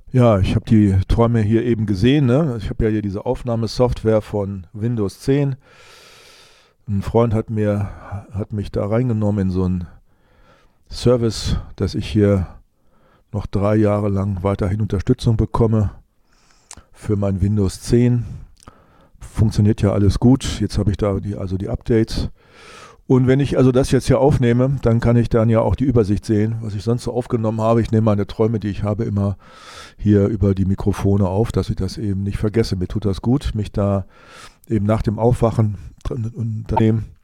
Ja, ich habe die Träume hier eben gesehen. Ne? Ich habe ja hier diese Aufnahmesoftware von Windows 10. Ein Freund hat mich da reingenommen in so einen Service, dass ich hier noch 3 Jahre lang weiterhin Unterstützung bekomme für mein Windows 10. Funktioniert ja alles gut. Jetzt habe ich da die Updates. Und wenn ich also das jetzt hier aufnehme, dann kann ich dann ja auch die Übersicht sehen, was ich sonst so aufgenommen habe. Ich nehme meine Träume, die ich habe, immer hier über die Mikrofone auf, dass ich das eben nicht vergesse. Mir tut das gut, mich da eben nach dem Aufwachen unternehmen